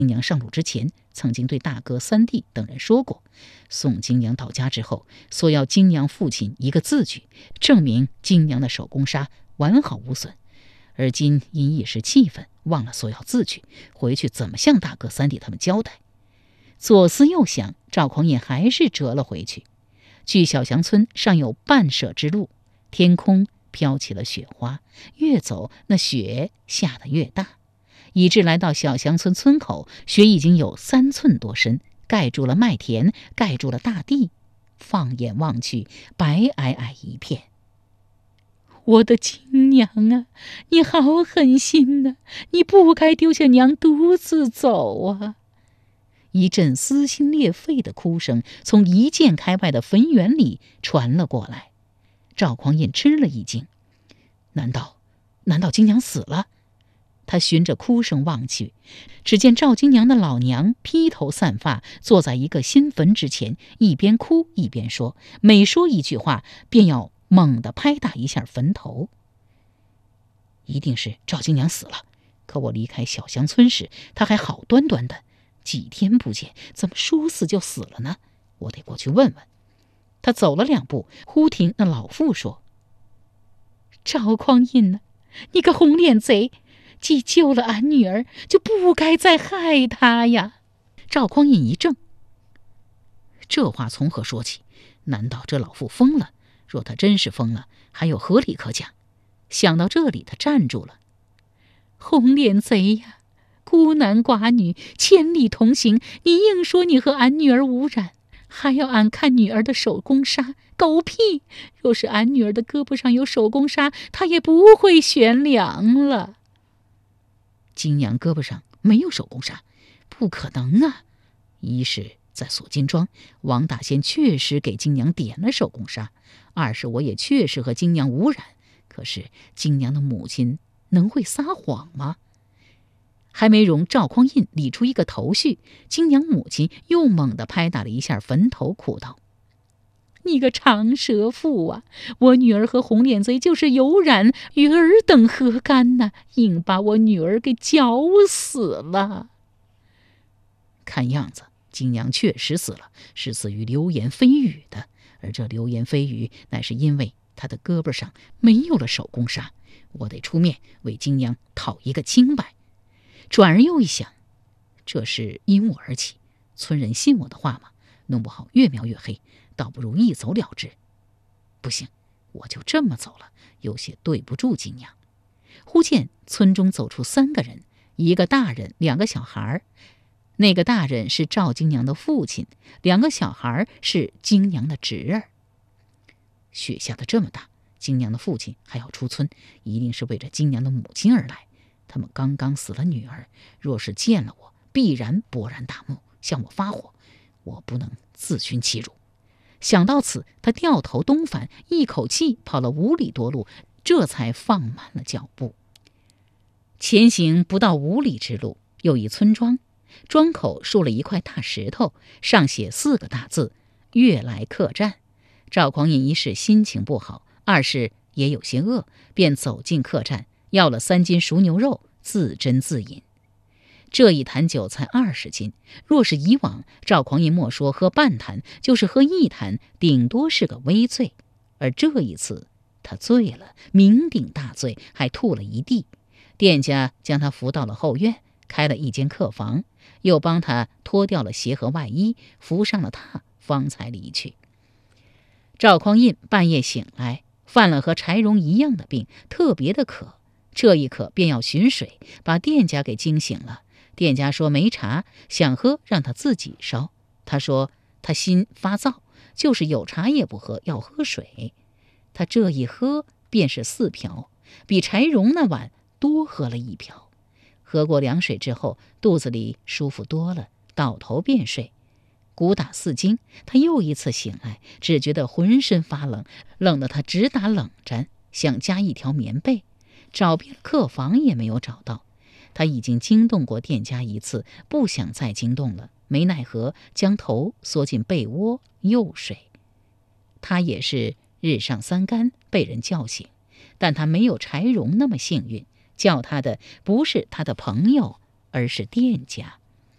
金娘上路之前，曾经对大哥、三弟等人说过，送金娘到家之后，索要金娘父亲一个字据，证明金娘的手工纱完好无损。而今因一时气愤，忘了索要字据，回去怎么向大哥、三弟他们交代？左思右想，赵匡胤还是折了回去。距小祥村尚有半舍之路，天空飘起了雪花，越走那雪下得越大，以致来到小祥村村口，雪已经有3寸多深，盖住了麦田，盖住了大地。放眼望去，白皑皑一片。我的金娘啊，你好狠心啊，你不该丢下娘独自走啊！一阵撕心裂肺的哭声从1箭开外的坟园里传了过来。赵匡胤吃了一惊，难道金娘死了？他循着哭声望去，只见赵金娘的老娘披头散发，坐在一个新坟之前，一边哭一边说，每说一句话便要猛地拍打一下坟头。一定是赵金娘死了，可我离开小祥村时，她还好端端的，几天不见，怎么说死就死了呢？我得过去问问。他走了2步，忽听那老妇说：“赵匡胤啊，你个红脸贼，既救了俺女儿，就不该再害她呀！”赵匡胤一怔，这话从何说起？难道这老妇疯了？若她真是疯了，还有何理可讲？想到这里，他站住了。红脸贼呀，孤男寡女，千里同行，你硬说你和俺女儿无染，还要俺看女儿的手工纱，狗屁！若是俺女儿的胳膊上有手工纱，她也不会悬梁了。金娘胳膊上没有手工纱，不可能啊！一是在锁金庄，王大仙确实给金娘点了手工纱；二是我也确实和金娘无染。可是金娘的母亲能会撒谎吗？还没容赵匡胤理出一个头绪，金娘母亲又猛地拍打了一下坟头，哭道：“你个长舌妇啊！我女儿和红脸贼就是有染，与尔等何干呢？硬把我女儿给绞死了。”看样子金娘确实死了，是死于流言蜚语的，而这流言蜚语乃是因为她的胳膊上没有了手工纱，我得出面为金娘讨一个清白。转而又一想，这事因我而起，村人信我的话吗？弄不好越描越黑，倒不如一走了之。不行，我就这么走了，有些对不住金娘。忽见村中走出3个人，一个大人，2个小孩。那个大人是赵金娘的父亲，2个小孩是金娘的侄儿。雪下得这么大，金娘的父亲还要出村，一定是为着金娘的母亲而来。他们刚刚死了女儿，若是见了我，必然勃然大怒，向我发火，我不能自寻其辱。想到此，他掉头东返，一口气跑了5里多路，这才放慢了脚步。前行不到5里之路，有一村庄，庄口竖了一块大石头，上写4个大字：悦来客栈。赵匡胤一是心情不好，二是也有些饿，便走进客栈，要了3斤熟牛肉，自斟自饮。这一坛酒才20斤，若是以往，赵匡胤莫说喝半坛，就是喝1坛，顶多是个微醉。而这一次他醉了，酩酊大醉，还吐了一地。店家将他扶到了后院，开了一间客房，又帮他脱掉了鞋和外衣，扶上了榻，方才离去。赵匡胤半夜醒来，犯了和柴荣一样的病，特别的渴。这一渴便要寻水，把店家给惊醒了。店家说没茶，想喝让他自己烧。他说他心发燥，就是有茶也不喝，要喝水。他这一喝便是4瓢，比柴荣那碗多喝了1瓢。喝过凉水之后，肚子里舒服多了，倒头便睡。鼓打4更，他又一次醒来，只觉得浑身发冷，冷得他直打冷战，想加一条棉被，找遍了客房也没有找到。他已经惊动过店家1次，不想再惊动了，没奈何，将头缩进被窝又睡。他也是日上3竿被人叫醒，但他没有柴荣那么幸运，叫他的不是他的朋友，而是店家。